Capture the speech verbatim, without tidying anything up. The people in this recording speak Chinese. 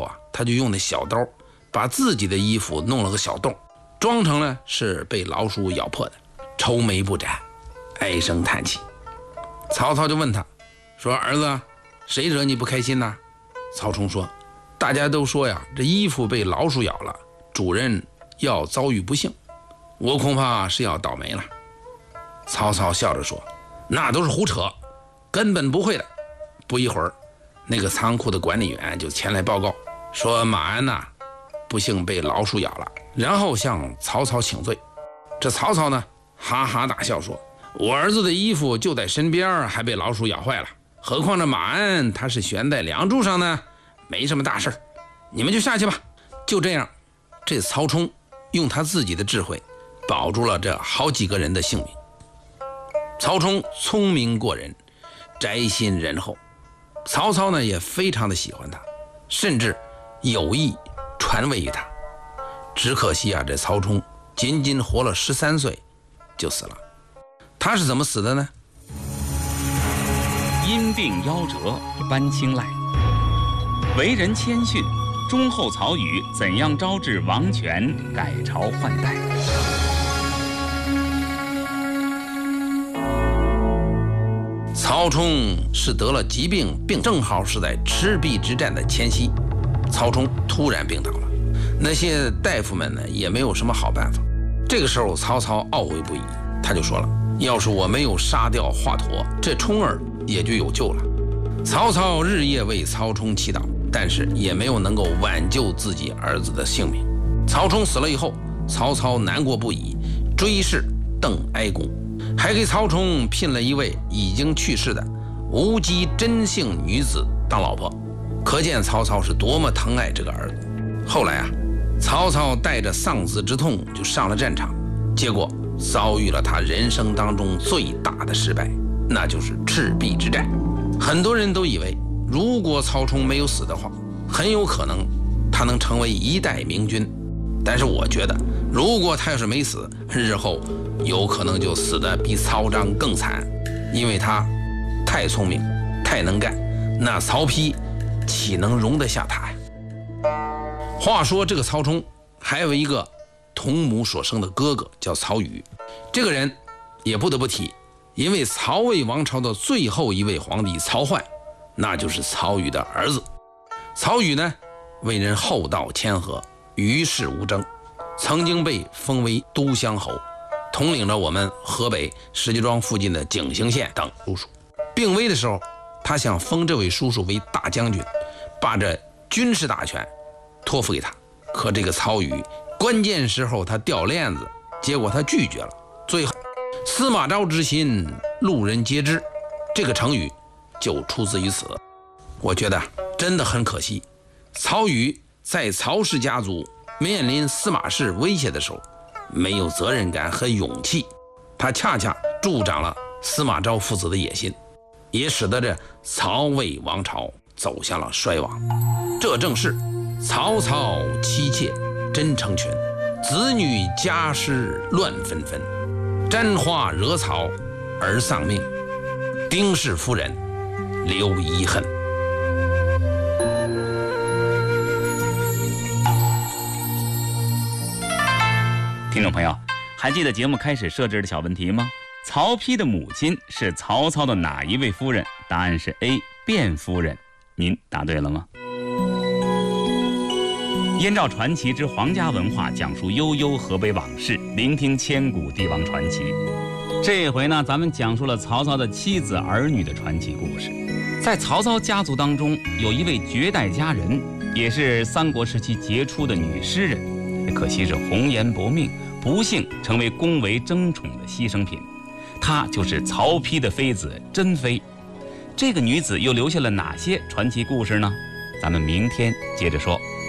后啊，他就用那小刀把自己的衣服弄了个小洞，装成了是被老鼠咬破的，愁眉不展，唉声叹气。曹操就问他说：“儿子，谁惹你不开心呢？”曹冲说：“大家都说呀，这衣服被老鼠咬了，主人要遭遇不幸，我恐怕是要倒霉了。”曹操笑着说：“那都是胡扯，根本不会的。”不一会儿，那个仓库的管理员就前来报告说马安呐、啊，不幸被老鼠咬了，然后向曹操请罪。这曹操呢，哈哈大笑说：“我儿子的衣服就在身边，还被老鼠咬坏了，何况这马安他是悬在梁柱上呢，没什么大事，你们就下去吧。”就这样，这曹冲用他自己的智慧保住了这好几个人的性命。曹冲聪明过人，宅心仁厚，曹操呢也非常的喜欢他，甚至有意传位于他。只可惜啊，这曹冲仅仅活了十三岁就死了。他是怎么死的呢？ 因病夭折，班青睐。为人谦逊，忠厚曹禺怎样招致王权，改朝换代？ 曹冲是得了疾病，并正好是在赤壁之战的前夕，曹冲突然病倒了。那些大夫们呢，也没有什么好办法。这个时候，曹操懊悔不已，他就说了：“要是我没有杀掉华佗，这冲儿也就有救了。”曹操日夜为曹冲祈祷，但是也没有能够挽救自己儿子的性命。曹冲死了以后，曹操难过不已，追谥邓哀公，还给曹冲聘了一位已经去世的无姬真姓女子当老婆，可见曹操是多么疼爱这个儿子。后来啊，曹操带着丧子之痛就上了战场，结果遭遇了他人生当中最大的失败，那就是赤壁之战。很多人都以为，如果曹冲没有死的话，很有可能他能成为一代明君。但是我觉得，如果他要是没死，日后有可能就死得比曹彰更惨，因为他太聪明，太能干，那曹丕岂能容得下他呀？话说这个曹冲还有一个同母所生的哥哥叫曹禺，这个人也不得不提，因为曹魏王朝的最后一位皇帝曹奂，那就是曹禺的儿子。曹禺呢，为人厚道谦和，与世无争，曾经被封为都乡侯，统领着我们河北石家庄附近的景行县等叔叔。病危的时候，他想封这位叔叔为大将军，把这军事大权托付给他。可这个曹禺关键时候他掉链子，结果他拒绝了。最后司马昭之心，路人皆知，这个成语就出自于此。我觉得真的很可惜，曹禺在曹氏家族面临司马氏威胁的时候，没有责任感和勇气，他恰恰助长了司马昭父子的野心，也使得这曹魏王朝走向了衰亡。这正是曹操妻妾真成群，子女家室乱纷纷，沾花惹草而丧命，丁氏夫人留遗恨。 听众朋友，还记得节目开始设置的小问题吗？曹丕的母亲是曹操的哪一位夫人？答案是 A 卞夫人。您答对了吗？燕赵传奇之皇家文化，讲述悠悠河北往事，聆听千古帝王传奇。这回呢，咱们讲述了曹操的妻子儿女的传奇故事。在曹操家族当中，有一位绝代佳人，也是三国时期杰出的女诗人，可惜是红颜薄命，不幸成为宫闱争宠的牺牲品。她就是曹丕的妃子珍妃。这个女子又留下了哪些传奇故事呢？咱们明天接着说。